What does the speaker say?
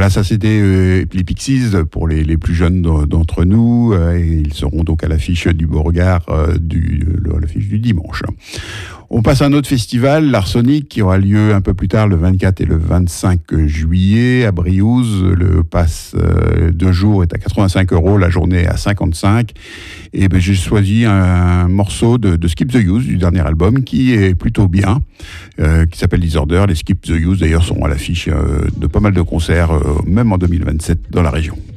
Voilà, ça c'était les Pixies pour les plus jeunes d'entre nous. Et ils seront donc à l'affiche du Beauregard, l'affiche du dimanche. On passe à un autre festival, l'Arsenic, qui aura lieu un peu plus tard, le 24 et le 25 juillet, à Briouze. Le pass 2 jours est à 85 €, la journée à 55. Et j'ai choisi un morceau de Skip the Use, du dernier album, qui est plutôt bien, qui s'appelle Disorder. Les Skip the Use, d'ailleurs, seront à l'affiche de pas mal de concerts, même en 2027, dans la région.